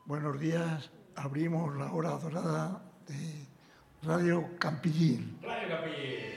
Buenos días, abrimos la hora dorada de Radio Campillín. Radio Campillín.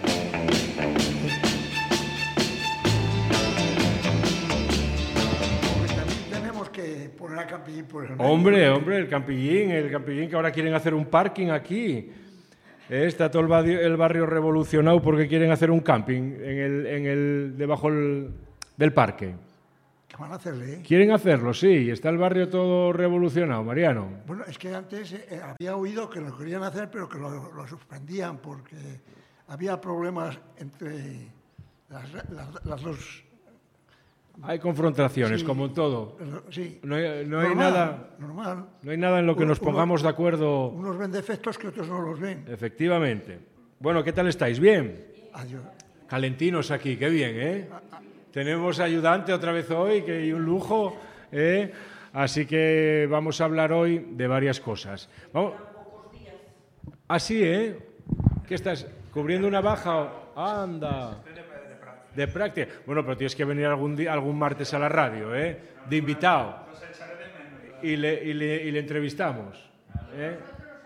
Porque también tenemos que poner a Campillín por el medio. Hombre, el Campillín que ahora quieren hacer un parking aquí. Está todo el barrio revolucionado porque quieren hacer un camping debajo del parque. ¿Qué van a hacerle? Quieren hacerlo, sí. Está el barrio todo revolucionado, Mariano. Bueno, es que antes había oído que lo querían hacer, pero que lo suspendían porque había problemas entre las dos. Hay confrontaciones, Sí, como en todo. Sí. No hay Normal, nada. Normal. No hay nada en lo que nos pongamos de acuerdo. Unos ven defectos que otros no los ven. Efectivamente. Bueno, ¿qué tal estáis? ¿Bien? Adiós. Calentinos aquí, qué bien, ¿eh? Tenemos ayudante otra vez hoy, que hay un lujo, ¿eh? Así que vamos a hablar hoy de varias cosas. Vamos. Así, ¿eh? ¿Qué estás? ¿Cubriendo una baja? Anda. De práctica. Bueno, pero tienes que venir algún martes a la radio, ¿eh? De invitado. Y le entrevistamos. ¿Eh?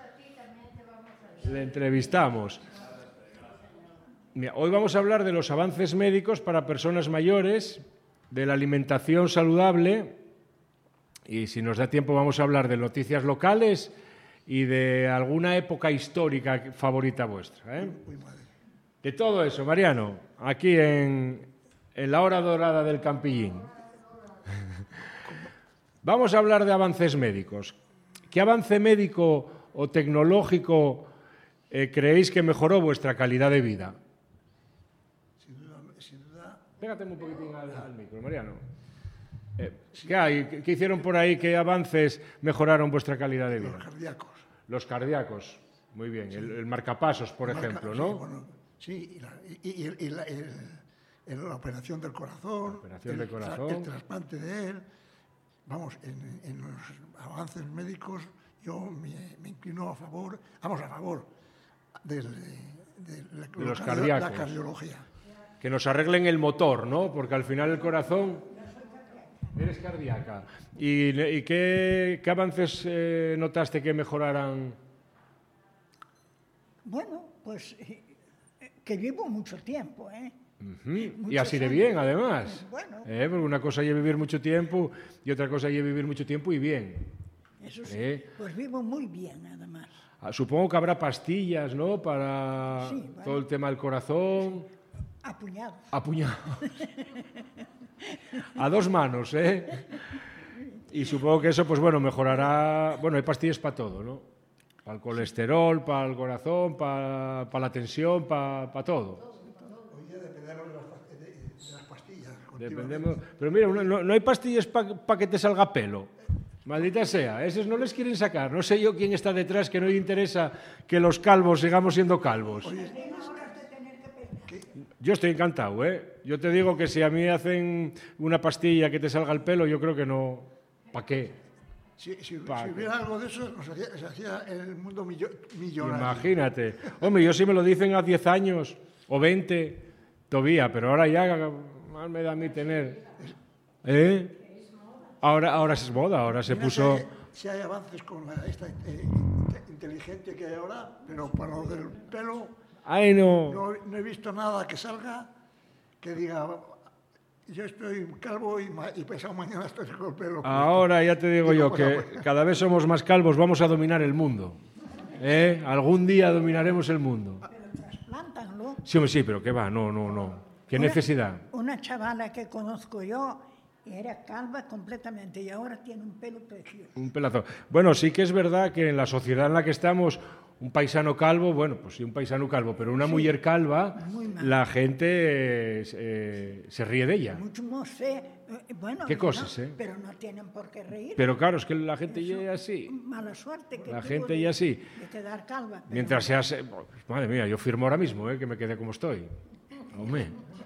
Le entrevistamos. Mira, hoy vamos a hablar de los avances médicos para personas mayores, de la alimentación saludable y, si nos da tiempo, vamos a hablar de noticias locales y de alguna época histórica favorita vuestra, ¿eh? De todo eso, Mariano, aquí en la hora dorada del Campillín. Vamos a hablar de avances médicos. ¿Qué avance médico o tecnológico creéis que mejoró vuestra calidad de vida? Sin duda. Pégate un poquitín al micro, Mariano. ¿Qué hay? ¿Qué hicieron por ahí? ¿Qué avances mejoraron vuestra calidad de vida? Los cardíacos. Los cardíacos. Muy bien. Sí. El marcapasos, por ejemplo, ¿no? Sí, bueno, sí, la operación del corazón, el trasplante de él. Vamos, en los avances médicos yo me inclino a favor de los cardíacos. La cardiología. Que nos arreglen el motor, ¿no? Porque al final el corazón... Eres cardíaca. ¿Y qué avances notaste que mejoraran? Bueno, pues que vivo mucho tiempo, ¿eh? Y así de bien, además. Bueno. Porque una cosa es vivir mucho tiempo y otra cosa es vivir mucho tiempo y bien. Eso sí, pues vivo muy bien, además. Supongo que habrá pastillas, ¿no? Para sí, bueno, todo el tema del corazón. Apuñados. A dos manos, ¿eh? Y supongo que eso, pues bueno, mejorará... Bueno, hay pastillas para todo, ¿no? Para el colesterol, para el corazón, para la tensión, para todo. Oye, dependemos de las pastillas. Pero mira, no hay pastillas para que te salga pelo. Maldita sea, esos no les quieren sacar. No sé yo quién está detrás, que no le interesa que los calvos sigamos siendo calvos. Oye, yo estoy encantado, ¿eh? Yo te digo que si a mí hacen una pastilla que te salga el pelo, yo creo que no. ¿Para qué? Si hubiera algo de eso, se hacía en el mundo millonario. Imagínate. Hombre, yo si me lo dicen a 10 años o 20, todavía, pero ahora ya más me da a mí tener. ¿Eh? Ahora es moda, ahora se puso... Si hay avances con esta inteligente que hay ahora, pero para lo del pelo... Ay, no. No he visto nada que salga que diga... Yo estoy calvo y pensado mañana estoy con el pelo. Ahora ya te digo yo que cada vez somos más calvos, vamos a dominar el mundo. Algún día dominaremos el mundo. Pero trasplántanlo. Sí, pero ¿qué va? No. ¿Qué necesidad? Una chavala que conozco yo era calva completamente y ahora tiene un pelo precioso. Un pelazo. Bueno, sí que es verdad que en la sociedad en la que estamos, un paisano calvo, bueno, pues sí, un paisano calvo, pero una mujer calva, la gente se ríe de ella. Mucho no sé. Bueno, ¿qué cosas, no, pero no tienen por qué reír. Pero claro, es que la gente ya es así. Mala suerte que la gente ya así. De quedar calva. Mientras seas... Madre mía, yo firmo ahora mismo, que me quede como estoy. Hombre.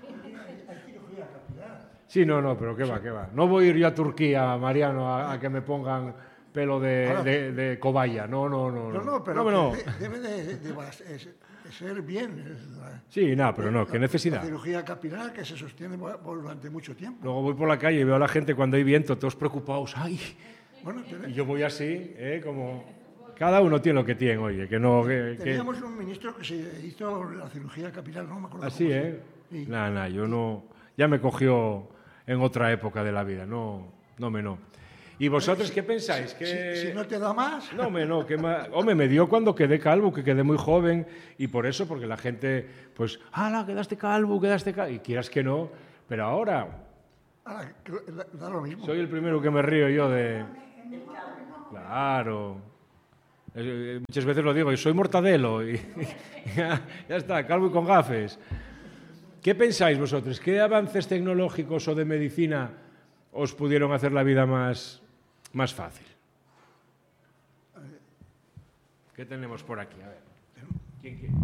Sí, no, pero qué va. No voy a ir yo a Turquía, Mariano, a que me pongan pelo de cobaya. No. No, pero no. Debe de ser bien. Sí, pero no, ¿qué necesidad? La cirugía capilar que se sostiene durante mucho tiempo. Luego voy por la calle y veo a la gente cuando hay viento, todos preocupados. ¡Ay! Bueno, Y yo voy así, como... Cada uno tiene lo que tiene, oye, que no... teníamos un ministro que se hizo la cirugía capilar, no me acuerdo Así, cómo se- Sí. Nada, yo no... Ya me cogió en otra época de la vida, no. ¿Y vosotros qué pensáis? Si no te da más... No, hombre, me dio cuando quedé calvo, que quedé muy joven, y por eso, porque la gente, pues, ¡hala, quedaste calvo! Y quieras que no, pero ahora Ahora, da lo mismo. soy el primero que me río yo de... Claro. Muchas veces lo digo, y soy mortadelo, y ya está, calvo y con gafes. ¿Qué pensáis vosotros? ¿Qué avances tecnológicos o de medicina os pudieron hacer la vida más fácil? ¿Qué tenemos por aquí? A ver. ¿Quién quiere?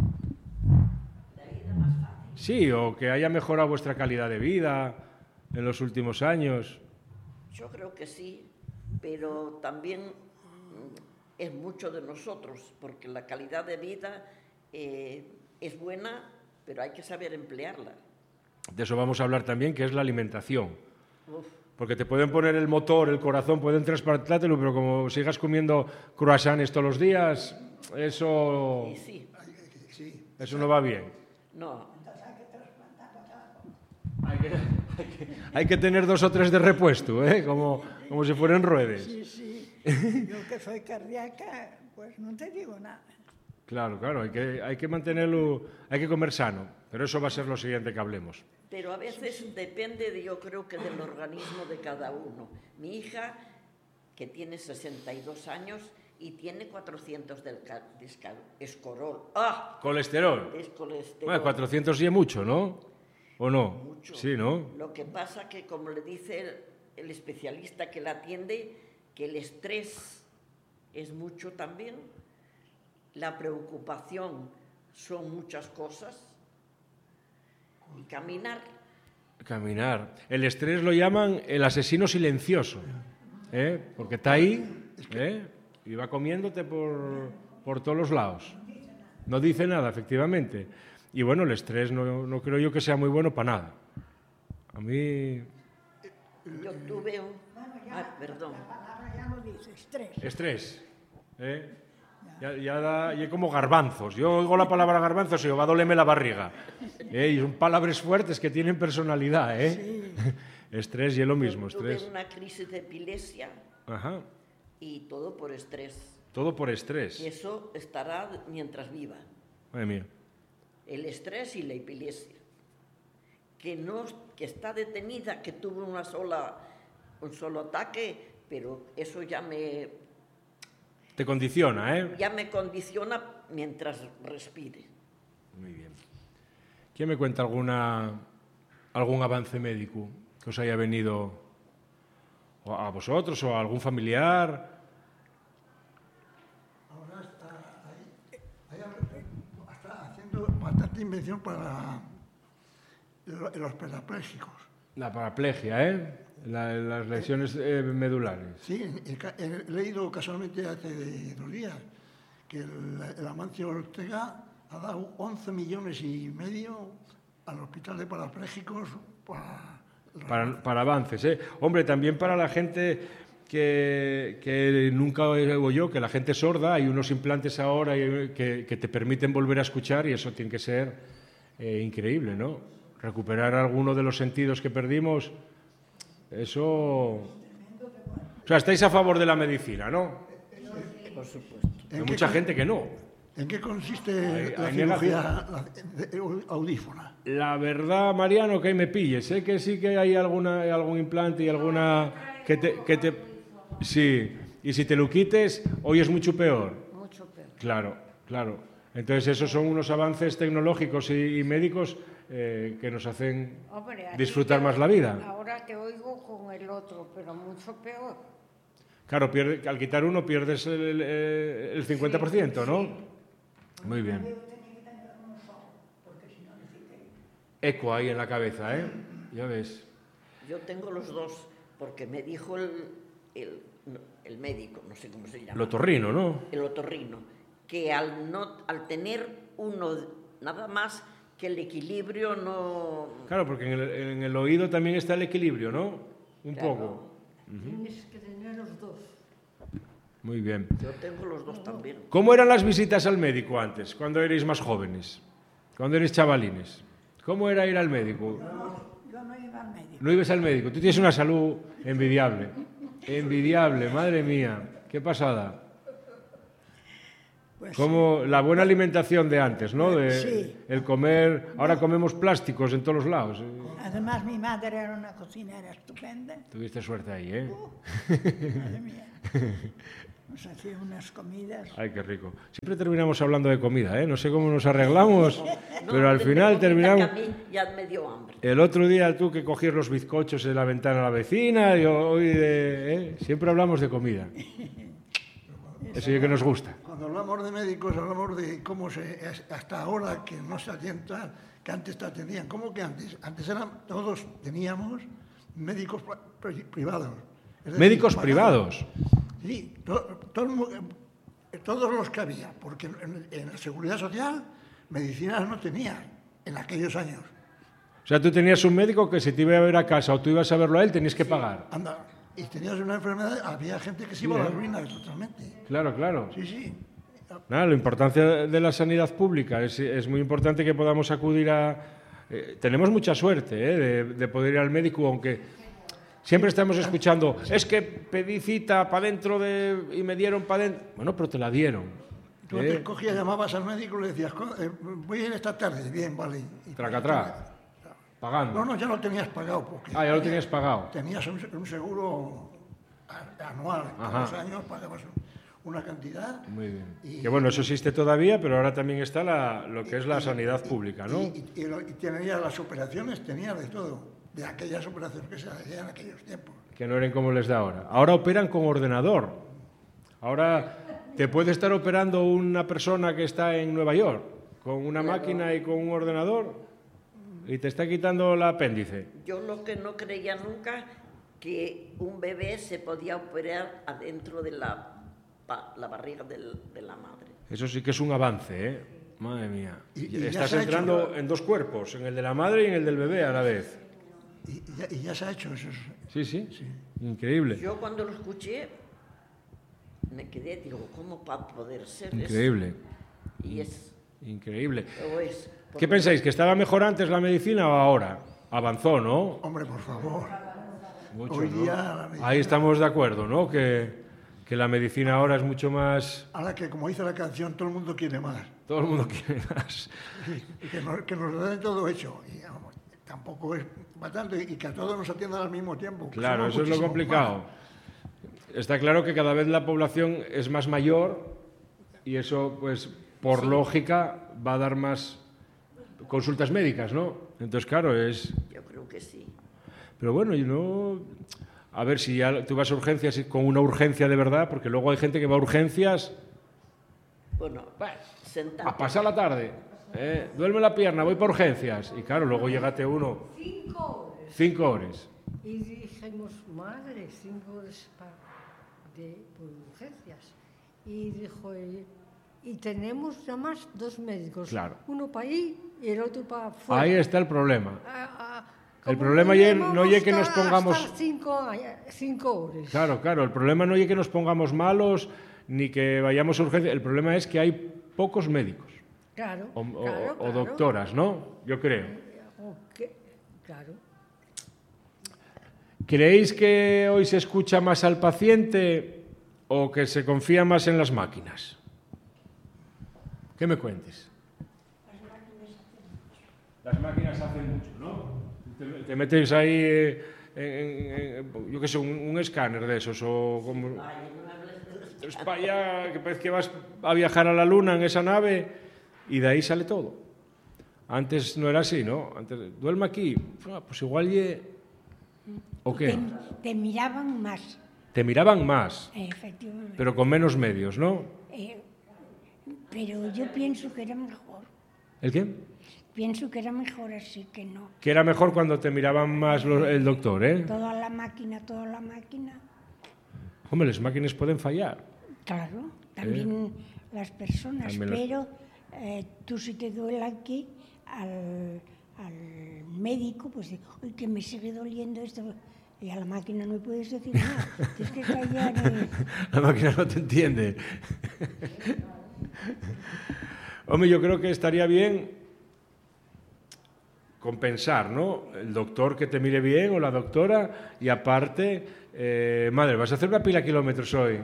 Sí, o que haya mejorado vuestra calidad de vida en los últimos años. Yo creo que sí, pero también es mucho de nosotros, porque la calidad de vida es buena, pero hay que saber emplearla. De eso vamos a hablar también, que es la alimentación. Uf. Porque te pueden poner el motor, el corazón, pueden trasplantártelo, pero como sigas comiendo croissants todos los días, eso, Y sí, eso no va bien. no, Hay que tener 2 o 3 de repuesto, como si fueran ruedas. Sí. Yo que soy cardíaca, pues no te digo nada. Claro, hay que mantenerlo, hay que comer sano, pero eso va a ser lo siguiente que hablemos. pero a veces depende, yo creo que del organismo de cada uno. Mi hija, que tiene 62 años y tiene 400 de escorol. ¡Ah! Colesterol. Es colesterol. Bueno, 400 y es mucho, ¿no? ¿O no? Mucho. Sí, ¿no? Lo que pasa que, como le dice el especialista que la atiende, que el estrés es mucho también, la preocupación son muchas cosas, y caminar. Caminar. El estrés lo llaman el asesino silencioso, porque está ahí, y va comiéndote por todos los lados. No dice nada, efectivamente. Y bueno, el estrés no creo yo que sea muy bueno para nada. A mí... Yo tuve un... perdón. La palabra ya lo dice, estrés. Estrés, ya es como garbanzos. Yo oigo la palabra garbanzos y va a dolerme la barriga. Y son palabras fuertes que tienen personalidad, Sí. Estrés y es lo mismo, Yo tuve estrés. una crisis de epilepsia Ajá. y todo por estrés. Todo por estrés. Y eso estará mientras viva. Madre mía. El estrés y la epilepsia. Que está detenida, que tuvo un solo ataque, pero eso ya me Te condiciona, mientras respire. Muy bien. ¿Quién me cuenta algún avance médico que os haya venido a vosotros o a algún familiar? Ahora está haciendo bastante invención para los parapléjicos. La paraplegia, las lesiones medulares. Sí, he leído casualmente hace 2 días que el Amancio Ortega ha dado 11,5 millones al Hospital de Parapléjicos Para avances, Hombre, también para la gente que nunca oigo yo, que la gente sorda, hay unos implantes ahora que te permiten volver a escuchar y eso tiene que ser increíble, ¿no? Recuperar alguno de los sentidos que perdimos, eso... O sea, estáis a favor de la medicina, ¿no? Por supuesto. Hay mucha gente que no. ¿En qué consiste la hay cirugía audífona? La verdad, Mariano, que ahí me pilles. Sé que sí que hay algún implante y alguna que te... Sí, y si te lo quites, hoy es mucho peor. Mucho peor. Claro. Entonces, esos son unos avances tecnológicos y médicos que nos hacen Hombre, disfrutar más la vida. Ahora te oigo con el otro, pero mucho peor. Claro, al quitar uno pierdes el 50%, ¿no? Muy bien. Eco ahí en la cabeza, Ya ves. Yo tengo los dos, porque me dijo el médico, no sé cómo se llama. El otorrino, ¿no? El otorrino, que al tener uno nada más, que el equilibrio no... Claro, porque en el oído también está el equilibrio, ¿no? Un Claro. poco. Tienes que tener los dos. Muy bien. Yo tengo los dos también. ¿Cómo eran las visitas al médico antes, cuando erais más jóvenes? Cuando erais chavalines. ¿Cómo era ir al médico? Yo no iba al médico. No ibas al médico. Tú tienes una salud envidiable. Envidiable, madre mía. Qué pasada. Pues Como la buena alimentación de antes, ¿no? Sí. El comer... Ahora comemos plásticos en todos los lados. además mi madre era una cocinera estupenda. Tuviste suerte ahí, ¿eh? Madre mía. Nos hacía unas comidas. Ay, qué rico. Siempre terminamos hablando de comida, ¿eh? No sé cómo nos arreglamos, No, pero al de final comida terminamos... que a mí ya me dio hambre. El otro día tú que cogías los bizcochos en la ventana a la vecina, y hoy siempre hablamos de comida. Eso sí que nos gusta. Cuando hablamos de médicos, hablamos de cómo hasta ahora que no se atiendan, que antes te atendían. ¿Cómo que antes? Antes todos teníamos médicos privados. Es decir, ¿Médicos pagados. privados? Sí, todos los que había, porque en la Seguridad Social medicinas no tenía en aquellos años. O sea, tú tenías un médico que si te iba a ver a casa o tú ibas a verlo a él, tenías que pagar. Anda, y tenías una enfermedad, había gente que se iba a la ruina totalmente. Claro, claro. Sí, sí. Nada, la importancia de la sanidad pública es muy importante que podamos acudir a... tenemos mucha suerte de poder ir al médico, aunque siempre estamos escuchando, es que pedí cita para dentro y me dieron para dentro. Bueno, pero te la dieron. Tú te cogías, llamabas al médico y le decías, voy a ir esta tarde, bien, vale. Y Tracatrá, pagando. No, ya lo tenías pagado. Porque Ah, ya lo tenías pagado. Tenías un seguro anual, todos los años pagabas una cantidad. Muy bien. Que bueno, eso existe todavía, pero ahora también está lo que es la sanidad pública, ¿no? Y tenía las operaciones, tenía de todo, de aquellas operaciones que se hacían en aquellos tiempos. Que no eran como les da ahora. Ahora operan con ordenador. Ahora te puede estar operando una persona que está en Nueva York con una máquina y con un ordenador y te está quitando el apéndice. Yo lo que no creía nunca que un bebé se podía operar adentro de la barriga de la madre. Eso sí que es un avance, ¿eh? Madre mía. Y Estás ya se ha entrando hecho, en dos cuerpos, en el de la madre y en el del bebé a la vez. y ya se ha hecho eso. Sí. Increíble. Yo cuando lo escuché me quedé, digo, ¿cómo va a poder ser Increíble. eso? Y es, Increíble. o es. ¿Qué pensáis? ¿Que estaba mejor antes la medicina o ahora? Avanzó, ¿no? Hombre, por favor. Mucho, Hoy ¿no? día la medicina- Ahí estamos de acuerdo, ¿no? Que la medicina ahora es mucho más... Ahora que, como dice la canción, todo el mundo quiere más. Todo el mundo quiere más. Y que nos den todo hecho. Y vamos, tampoco es bastante. Y que a todos nos atiendan al mismo tiempo. Claro, Somos eso es lo muchísimos complicado. más. Está claro que cada vez la población es más mayor y eso, pues, por lógica, va a dar más consultas médicas, ¿no? Entonces, claro, es... Yo creo que sí. Pero bueno, yo no... A ver, si ya tú vas a urgencias y con una urgencia de verdad, porque luego hay gente que va a urgencias Bueno, sentate. a pasar la tarde. Duerme la pierna, voy por urgencias. Y claro, luego llegate uno... 5 horas. 5 horas. Y dijimos, madre, 5 horas por urgencias. Y dijo ella, y tenemos nada más 2 médicos. Claro. Uno para ahí y el otro para afuera. Ahí está el problema. El Como problema no vamos es que nos a pongamos... estar 5 horas. Claro, el problema no es que nos pongamos malos ni que vayamos a urgencias. El problema es que hay pocos médicos Claro, o claro. doctoras, ¿no? Yo creo. Claro. ¿Creéis que hoy se escucha más al paciente o que se confía más en las máquinas? ¿Qué me cuentes? Las máquinas hacen mucho, ¿no? Te metes ahí, yo qué sé, un escáner de esos o como... Es para allá, que parece que vas a viajar a la luna en esa nave y de ahí sale todo. Antes no era así, ¿no? Antes, duerme aquí, pues igual ¿o qué? Te miraban más, Te miraban más, efectivamente. pero con menos medios, ¿no? Pero yo pienso que era mejor. ¿El qué? Pienso que era mejor así que no. Que era mejor cuando te miraban más el doctor, ¿eh? Toda la máquina. Hombre, las máquinas pueden fallar. Claro, también las personas. También pero tú si te duele aquí, al médico, pues, uy, que me sigue doliendo esto. Y a la máquina no puedes decir nada. Tienes que callar. La máquina no te entiende. Hombre, yo creo que estaría bien compensar, ¿no? El doctor que te mire bien o la doctora y aparte, madre, vas a hacer una pila de kilómetros hoy.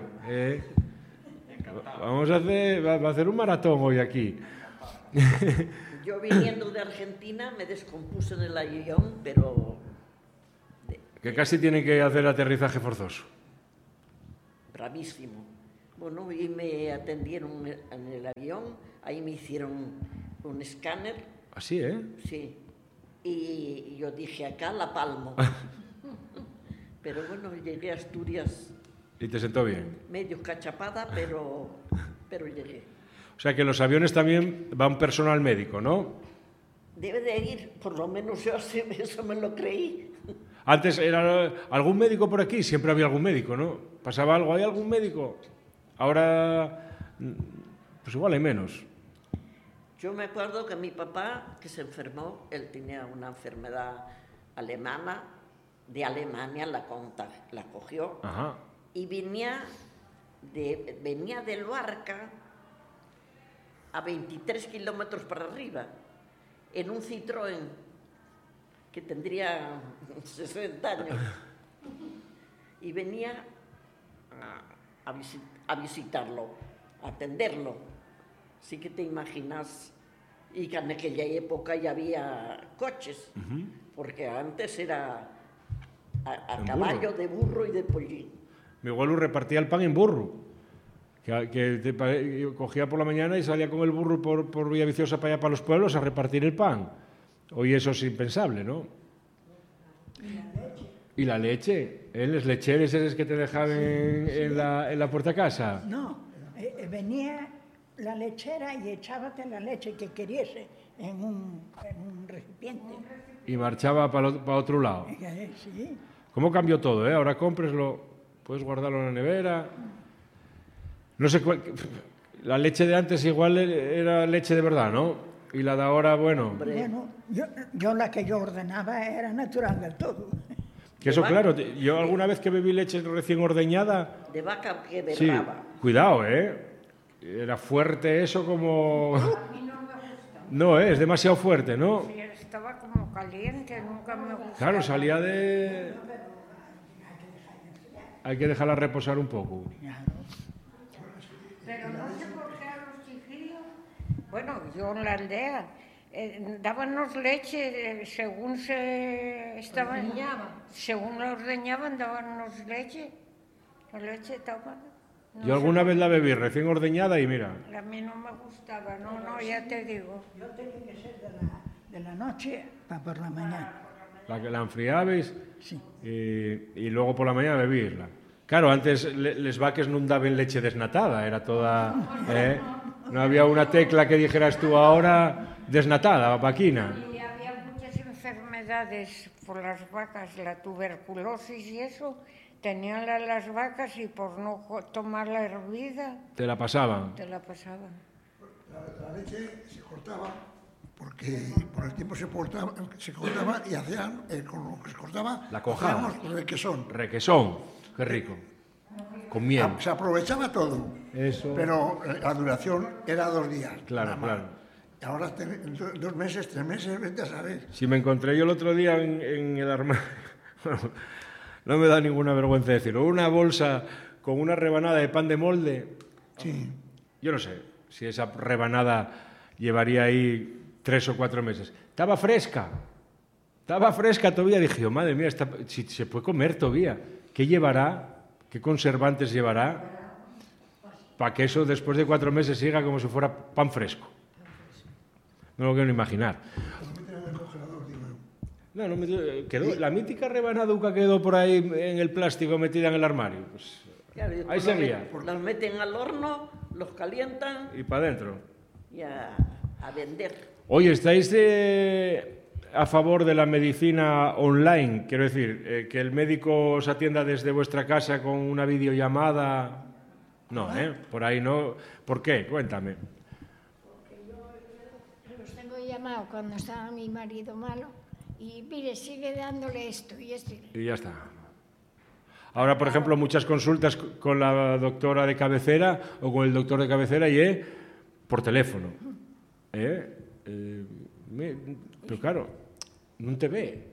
Vamos a hacer un maratón hoy aquí. Yo viniendo de Argentina me descompuse en el avión, pero... Que casi tienen que hacer aterrizaje forzoso. Bravísimo. Bueno, y me atendieron en el avión, ahí me hicieron un escáner. Así, ¿eh? Sí. Y yo dije, acá la palmo. Pero bueno, llegué a Asturias. ¿Y te sentó bien? Medio cachapada, pero llegué. O sea que en los aviones también va un personal médico, ¿no? Debe de ir, por lo menos yo eso me lo creí. Antes era algún médico por aquí, siempre había algún médico, ¿no? ¿Pasaba algo? ¿Hay algún médico? Ahora, pues igual hay menos. Yo me acuerdo que mi papá, que se enfermó, él tenía una enfermedad alemana, de Alemania la cogió. Ajá. Y venía de Luarca a 23 kilómetros para arriba, en un Citroën que tendría 60 años. Y venía a visitarlo, a atenderlo. Sí que te imaginas, y que en aquella época ya había coches, porque antes era a caballo, de burro y de pollín. Mi abuelo repartía el pan en burro, que cogía por la mañana y salía con el burro por Villaviciosa para allá, para los pueblos, a repartir el pan. Hoy eso es impensable, ¿no? ¿Y la leche? ¿Los lecheres esos que te dejaban en la puerta de casa? No, venía la lechera y echábate la leche que queriese en un recipiente. Y marchaba para otro lado. Sí. ¿Cómo cambió todo, eh? Ahora cómpreslo, puedes guardarlo en la nevera. No sé la leche de antes igual era leche de verdad, ¿no? Y la de ahora, bueno... Bueno, yo la que yo ordenaba era natural del todo. Que eso, claro, yo alguna vez que bebí leche recién ordeñada... De vaca que de sí, raba. Cuidado, Era fuerte eso como... No, es demasiado fuerte, ¿no? Sí, estaba como caliente, nunca me gustó. Claro, salía de... Hay que dejarla reposar un poco. Pero no sé por qué a los chiquillos, bueno, yo en la aldea, dábamos leche según se estaban, según la ordeñaban, dábamos leche, la leche tomada. Yo alguna vez la bebí recién ordeñada y mira... A mí no me gustaba, no, ya te digo. Yo tenía que ser de la noche para por la mañana. La enfriabais Sí. y luego por la mañana bebirla. Claro, antes les vaques no daban leche desnatada, era toda... No había una tecla que dijeras tú ahora desnatada, vaquina. Y había muchas enfermedades por las vacas, la tuberculosis y eso, tenían las vacas y por no tomar la hervida... Te la pasaban. Te la pasaban. La leche se cortaba porque por el tiempo se cortaba y hacían, con lo que se cortaba, La cojada. hacíamos requesón. Requesón, qué rico. Con miel. Se aprovechaba todo, Eso. pero la duración era 2 días. Claro, nada más. claro. Ahora 2 meses, 3 meses, vete a saber. Si me encontré yo el otro día en el armario, no me da ninguna vergüenza decirlo, una bolsa con una rebanada de pan de molde. Sí. Yo no sé si esa rebanada llevaría ahí 3 o 4 meses. Estaba fresca todavía. Dije, oh, madre mía, si se puede comer todavía. ¿Qué llevará? ¿Qué conservantes llevará? Para que eso después de 4 meses siga como si fuera pan fresco. No lo quiero ni imaginar. Quedó, la mítica rebanaduca quedó por ahí en el plástico metida en el armario. Pues, Claro, ahí seguía. Los meten al horno, los calientan Y para adentro. y a vender. Oye, ¿estáis a favor de la medicina online? Quiero decir, que el médico os atienda desde vuestra casa con una videollamada. No, por ahí no. ¿Por qué? Cuéntame. Porque yo los tengo llamado cuando estaba mi marido malo y mire, sigue dándole esto y esto. Y ya está. Ahora, por ejemplo, muchas consultas con la doctora de cabecera o con el doctor de cabecera y por teléfono. Pero claro, no te ve.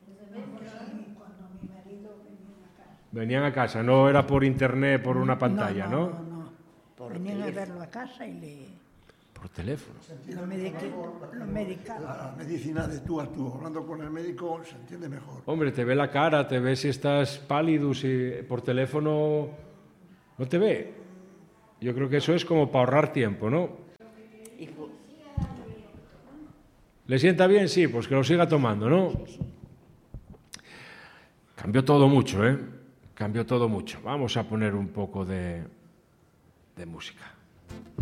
Venían a casa, no era por internet, por una pantalla, ¿no? No. Venían a verlo a casa y le... Por teléfono. Lo medicaba. La medicina de tú a tú, hablando con el médico, se entiende mejor. Hombre, te ve la cara, te ve si estás pálido, si por teléfono no te ve. Yo creo que eso es como para ahorrar tiempo, ¿no? ¿Le sienta bien? Sí, pues que lo siga tomando, ¿no? Cambió todo mucho, ¿eh? Cambió todo mucho. Vamos a poner un poco de música.